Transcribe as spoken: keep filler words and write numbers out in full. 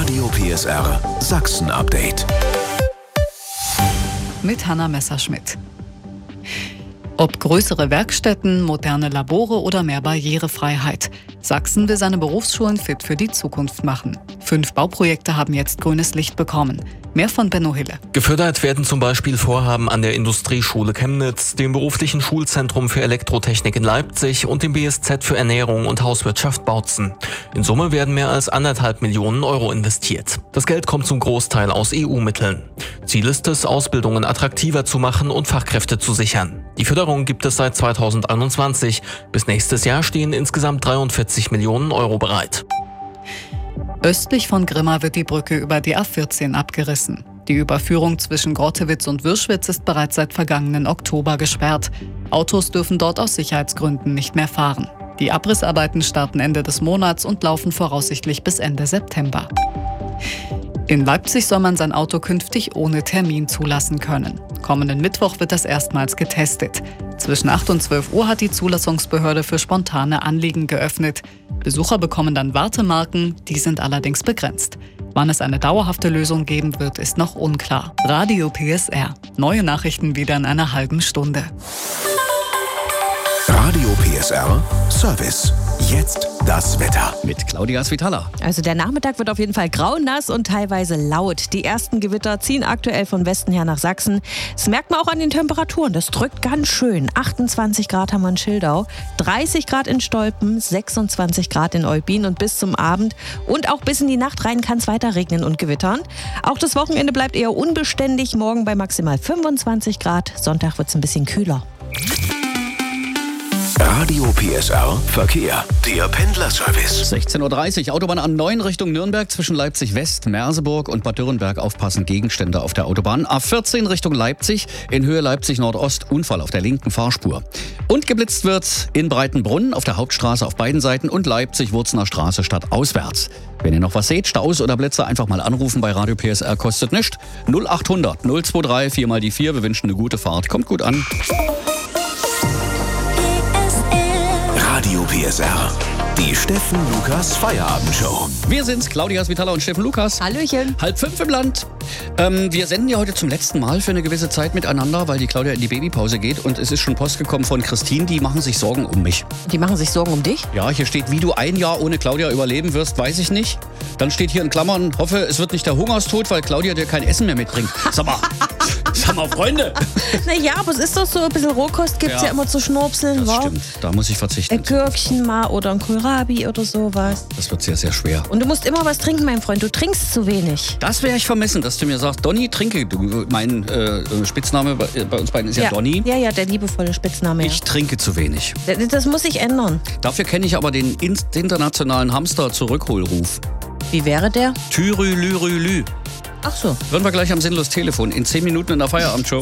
Radio P S R Sachsen-Update. Mit Hanna Messerschmidt. Ob größere Werkstätten, moderne Labore oder mehr Barrierefreiheit. Sachsen will seine Berufsschulen fit für die Zukunft machen. Fünf Bauprojekte haben jetzt grünes Licht bekommen. Mehr von Benno Hille. Gefördert werden zum Beispiel Vorhaben an der Industrieschule Chemnitz, dem beruflichen Schulzentrum für Elektrotechnik in Leipzig und dem B S Z für Ernährung und Hauswirtschaft Bautzen. In Summe werden mehr als anderthalb Millionen Euro investiert. Das Geld kommt zum Großteil aus E U-Mitteln. Ziel ist es, Ausbildungen attraktiver zu machen und Fachkräfte zu sichern. Die Förderung gibt es seit zweitausendeinundzwanzig. Bis nächstes Jahr stehen insgesamt dreiundvierzig Millionen Euro bereit. Östlich von Grimma wird die Brücke über die A vierzehn abgerissen. Die Überführung zwischen Grottewitz und Würschwitz ist bereits seit vergangenen Oktober gesperrt. Autos dürfen dort aus Sicherheitsgründen nicht mehr fahren. Die Abrissarbeiten starten Ende des Monats und laufen voraussichtlich bis Ende September. In Leipzig soll man sein Auto künftig ohne Termin zulassen können. Kommenden Mittwoch wird das erstmals getestet. Zwischen acht und zwölf Uhr hat die Zulassungsbehörde für spontane Anliegen geöffnet. Besucher bekommen dann Wartemarken, die sind allerdings begrenzt. Wann es eine dauerhafte Lösung geben wird, ist noch unklar. Radio P S R. Neue Nachrichten wieder in einer halben Stunde. Radio P S R Service. Jetzt das Wetter. Mit Claudia Svitala. Also der Nachmittag wird auf jeden Fall grau, nass und teilweise laut. Die ersten Gewitter ziehen aktuell von Westen her nach Sachsen. Das merkt man auch an den Temperaturen. Das drückt ganz schön. achtundzwanzig Grad haben wir in Schildau, dreißig Grad in Stolpen, sechsundzwanzig Grad in Eubin und bis zum Abend und auch bis in die Nacht rein kann es weiter regnen und gewittern. Auch das Wochenende bleibt eher unbeständig. Morgen bei maximal fünfundzwanzig Grad. Sonntag wird es ein bisschen kühler. Radio P S R Verkehr. Der Pendlerservice. sechzehn Uhr dreißig, Autobahn A neun Richtung Nürnberg zwischen Leipzig West, Merseburg und Bad Dürrenberg. Aufpassen, Gegenstände auf der Autobahn. A vierzehn Richtung Leipzig, in Höhe Leipzig Nordost, Unfall auf der linken Fahrspur. Und geblitzt wird in Breitenbrunn auf der Hauptstraße auf beiden Seiten und Leipzig-Wurzener Straße stadtauswärts. Wenn ihr noch was seht, Staus oder Blitze, einfach mal anrufen bei Radio P S R, kostet nichts. null achthundert null zweiundzwanzig vier mal die vier. Wir wünschen eine gute Fahrt. Kommt gut an. Radio P S R. Die Steffen Lukas Feierabendshow. Wir sind's, Claudia Svitala und Steffen Lukas. Hallöchen. Halb fünf im Land. Ähm, wir senden ja heute zum letzten Mal für eine gewisse Zeit miteinander, weil die Claudia in die Babypause geht. Und es ist schon Post gekommen von Christine, die machen sich Sorgen um mich. Die machen sich Sorgen um dich? Ja, hier steht, wie du ein Jahr ohne Claudia überleben wirst, weiß ich nicht. Dann steht hier in Klammern, hoffe, es wird nicht der Hungerstod, weil Claudia dir kein Essen mehr mitbringt. Sag mal, sag mal, Freunde. Naja, aber es ist doch so, ein bisschen Rohkost gibt's ja, Ja. immer zu schnurpseln, Das wa? stimmt, da muss ich verzichten. Ein Gürkchen mal oder ein Kohlrabi oder sowas. Das wird sehr, sehr schwer. Und du musst immer was trinken, mein Freund. Du trinkst zu wenig. Das wäre ich vermessen, dass du mir sagst, Donny, trinke. Du, mein äh, Spitzname bei, bei uns beiden ist ja, Donny. Ja, ja, der liebevolle Spitzname. Ich Ja. trinke zu wenig. Das, das muss sich ändern. Dafür kenne ich aber den in- internationalen Hamster-Zurückholruf. Wie wäre der? Thürü-lü-rü-lü. Ach so. Hören wir gleich am Sinnlos Telefon. In zehn Minuten in der Feierabendshow.